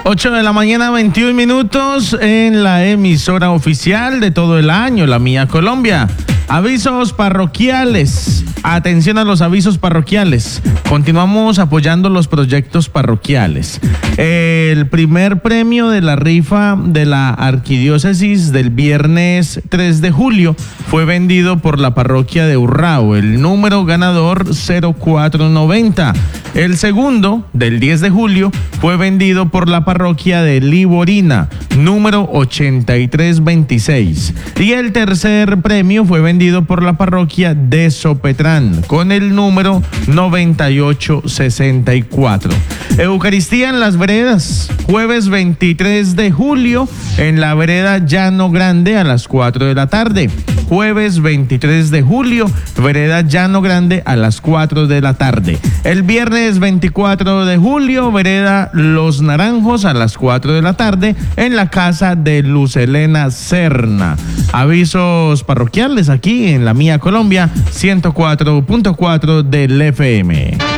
8 de la mañana, 21 minutos en la emisora oficial de todo el año, La Mía Colombia. Avisos parroquiales. Atención a los avisos parroquiales. Continuamos apoyando los proyectos parroquiales. El primer premio de la rifa de la arquidiócesis del viernes 3 de julio fue vendido por la parroquia de Urrao. El número ganador 0490. El segundo, del 10 de julio, fue vendido por la parroquia de Liborina, número 8326. Y el tercer premio fue vendido por la parroquia de Sopetrán, con el número 9864. Eucaristía en las veredas, jueves 23 de julio, en la vereda Llano Grande a las 4 de la tarde. Jueves 23 de julio, vereda Llano Grande a las 4 de la tarde. El viernes 24 de julio, vereda Los Naranjos a las 4 de la tarde en la casa de Luz Helena Serna. Avisos parroquiales aquí en La Mía Colombia, 104.4 del FM.